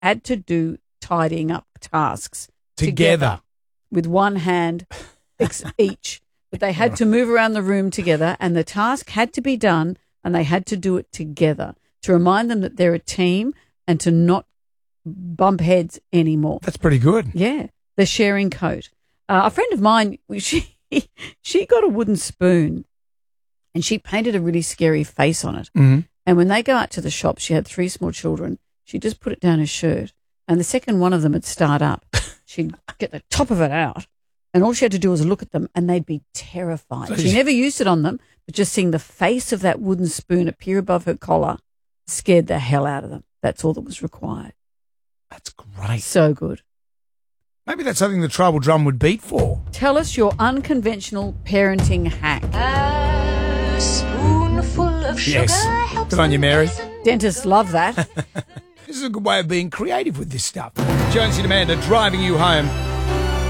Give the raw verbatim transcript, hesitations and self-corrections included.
had to do tidying up tasks Together. together with one hand ex- each. But they had to move around the room together, and the task had to be done, and they had to do it together to remind them that they're a team and to not bump heads anymore. That's pretty good. Yeah, the sharing coat. Uh, a friend of mine, she she got a wooden spoon, and she painted a really scary face on it. Mm-hmm. And when they go out to the shop, she had three small children. She just put it down her shirt, and the second one of them would start up. She'd get the top of it out, and all she had to do was look at them, and they'd be terrified. So she she- never used it on them, but just seeing the face of that wooden spoon appear above her collar scared the hell out of them. That's all that was required. That's great. So good. Maybe that's something the tribal drum would beat for. Tell us your unconventional parenting hack. A spoonful of sugar Yes. helps Good on you, the Mary. medicine. Dentists love that. This is a good way of being creative with this stuff. Jonesy and Amanda driving you home.